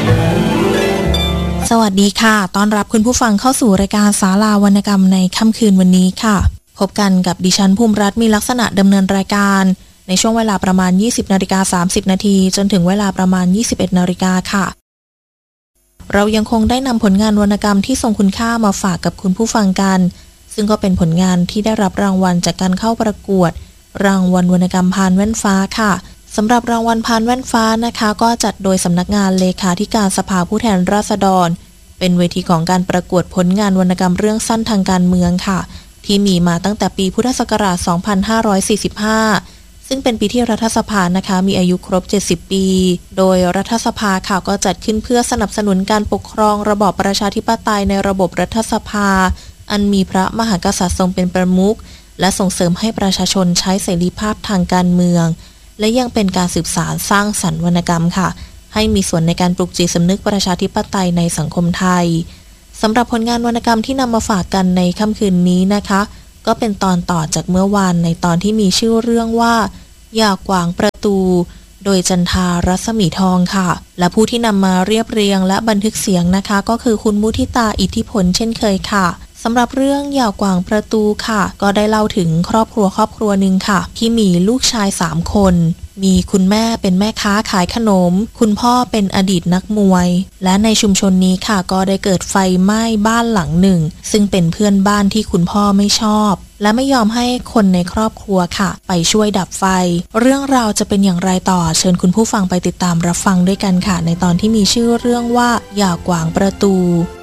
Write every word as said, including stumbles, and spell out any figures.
สวัสดีค่ะต้อนรับคุณผู้ฟังเข้าสู่รายการศาลาวรรณกรรมในค่ำคืนวันนี้ค่ะพบกันกับดิฉันภูมิรัตน์มีลักษณะดำเนินรายการในช่วงเวลาประมาณ ยี่สิบนาฬิกาสามสิบนาทีจนถึงเวลาประมาณ ยี่สิบเอ็ดนาฬิกาค่ะเรายังคงได้นำผลงานวรรณกรรมที่ทรงคุณค่ามาฝากกับคุณผู้ฟังกันซึ่งก็เป็นผลงานที่ได้รับรางวัลจากการเข้าประกวดรางวัลวรรณกรรมพานแว่นฟ้าค่ะสำหรับรางวัลพานแว่นฟ้านะคะก็จัดโดยสำนักงานเลขาธิการสภาผู้แทนราษฎรเป็นเวทีของการประกวดผลงานวรรณกรรมเรื่องสั้นทางการเมืองค่ะที่มีมาตั้งแต่ปีพุทธศักราช สองพันห้าร้อยสี่สิบห้า ซึ่งเป็นปีที่รัฐสภานะคะมีอายุครบ เจ็ดสิบ ปี โดยรัฐสภาค่ะก็จัดขึ้นเพื่อสนับสนุนการปกครองระบอบประชาธิปไตยในระบบรัฐสภาอันมีพระมหากษัตริย์ทรงเป็นประมุขและส่งเสริมให้ประชาชนใช้เสรีภาพทางการเมืองและยังเป็นการสืบสานสร้างสรรค์วรรณกรรมค่ะให้มีส่วนในการปลุกจิตสำนึกประชาธิปไตยในสังคมไทยสำหรับผลงานวรรณกรรมที่นำมาฝากกันในค่ำคืนนี้นะคะก็เป็นตอนต่อจากเมื่อวานในตอนที่มีชื่อเรื่องว่าอย่ากวางประตูโดยจันทารัศมีทองค่ะและผู้ที่นำมาเรียบเรียงและบันทึกเสียงนะคะก็คือคุณมุทิตาอิทธิพลเช่นเคยค่ะสำหรับเรื่องอย่ากวางประตูค่ะก็ได้เล่าถึงครอบครัวครอบครัวหนึ่งค่ะที่มีลูกชายสามคนมีคุณแม่เป็นแม่ค้าขายขนมคุณพ่อเป็นอดีตนักมวยและในชุมชนนี้ค่ะก็ได้เกิดไฟไหม้บ้านหลังหนึ่งซึ่งเป็นเพื่อนบ้านที่คุณพ่อไม่ชอบและไม่ยอมให้คนในครอบครัวค่ะไปช่วยดับไฟเรื่องราวจะเป็นอย่างไรต่อเชิญคุณผู้ฟังไปติดตามรับฟังด้วยกันค่ะในตอนที่มีชื่อเรื่องว่าอย่ากวางประตู